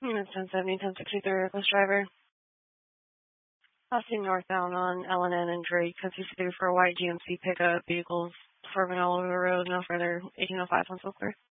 It's 1070, 1063 request driver. Passing northbound on L&N and Drake, 1063 for a white GMC pickup. Vehicles swerving all over the road, no further, 1805 on Silver.